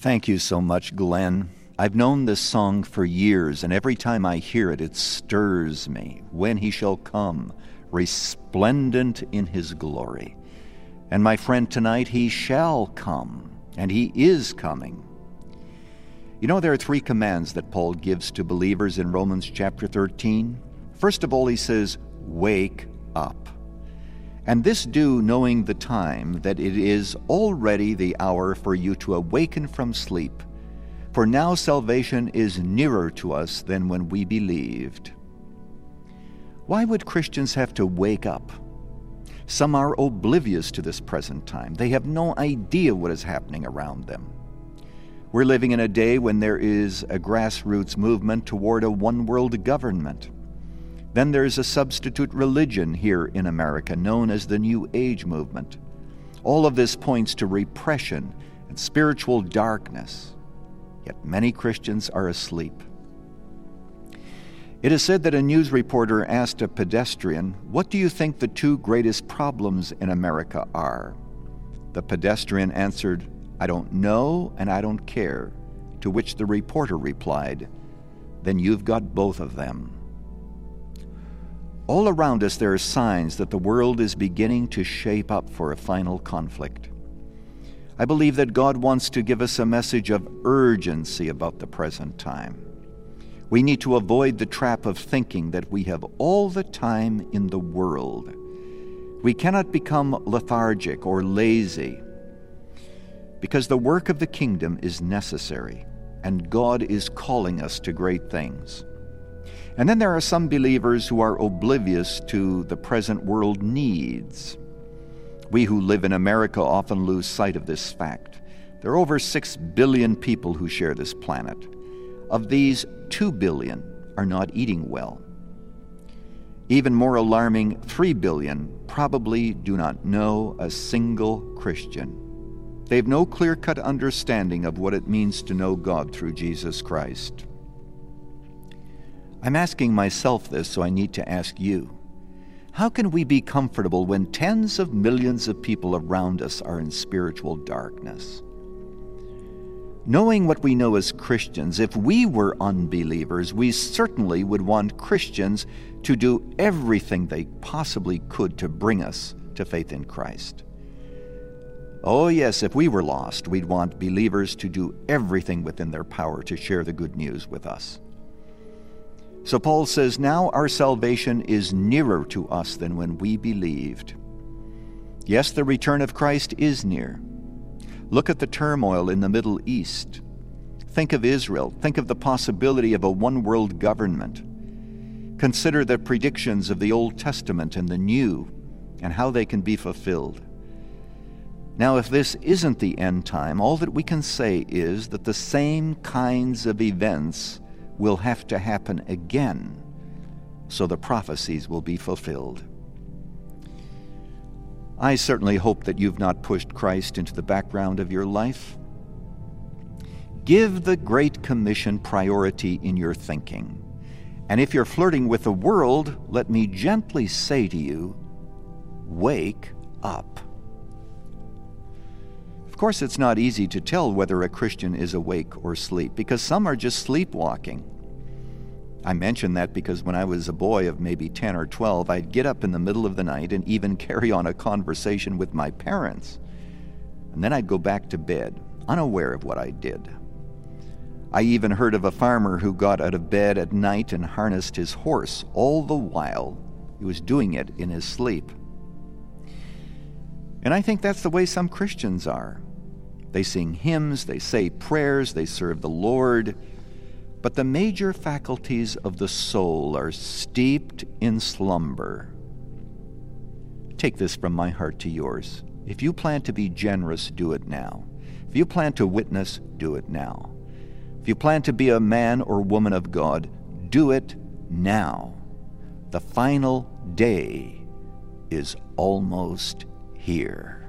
Thank you so much, Glenn. I've known this song for years, and every time I hear it, it stirs me. When he shall come, resplendent in his glory. And my friend, tonight he shall come, and he is coming. You know, there are 3 commands that Paul gives to believers in Romans chapter 13. First of all, he says, wake up. And this do, knowing the time, that it is already the hour for you to awaken from sleep. For now salvation is nearer to us than when we believed. Why would Christians have to wake up? Some are oblivious to this present time. They have no idea what is happening around them. We're living in a day when there is a grassroots movement toward a one-world government. Then there's a substitute religion here in America known as the New Age movement. All of this points to repression and spiritual darkness. Yet many Christians are asleep. It is said that a news reporter asked a pedestrian, "What do you think the 2 greatest problems in America are?" The pedestrian answered, "I don't know and I don't care," to which the reporter replied, "Then you've got both of them." All around us there are signs that the world is beginning to shape up for a final conflict. I believe that God wants to give us a message of urgency about the present time. We need to avoid the trap of thinking that we have all the time in the world. We cannot become lethargic or lazy, because the work of the kingdom is necessary, and God is calling us to great things. And then there are some believers who are oblivious to the present world needs. We who live in America often lose sight of this fact. There are over 6 billion people who share this planet. Of these, 2 billion are not eating well. Even more alarming, 3 billion probably do not know a single Christian. They have no clear-cut understanding of what it means to know God through Jesus Christ. I'm asking myself this, so I need to ask you. How can we be comfortable when tens of millions of people around us are in spiritual darkness? Knowing what we know as Christians, if we were unbelievers, we certainly would want Christians to do everything they possibly could to bring us to faith in Christ. Oh yes, if we were lost, we'd want believers to do everything within their power to share the good news with us. So Paul says, now our salvation is nearer to us than when we believed. Yes, the return of Christ is near. Look at the turmoil in the Middle East. Think of Israel. Think of the possibility of a one-world government. Consider the predictions of the Old Testament and the New, and how they can be fulfilled. Now, if this isn't the end time, all that we can say is that the same kinds of events will have to happen again, so the prophecies will be fulfilled. I certainly hope that you've not pushed Christ into the background of your life. Give the Great Commission priority in your thinking. And if you're flirting with the world, let me gently say to you, wake up. Of course, it's not easy to tell whether a Christian is awake or asleep, because some are just sleepwalking. I mention that because when I was a boy of maybe 10 or 12, I'd get up in the middle of the night and even carry on a conversation with my parents. And then I'd go back to bed, unaware of what I did. I even heard of a farmer who got out of bed at night and harnessed his horse, all the while he was doing it in his sleep. And I think that's the way some Christians are. They sing hymns, they say prayers, they serve the Lord, but the major faculties of the soul are steeped in slumber. Take this from my heart to yours. If you plan to be generous, do it now. If you plan to witness, do it now. If you plan to be a man or woman of God, do it now. The final day is almost here.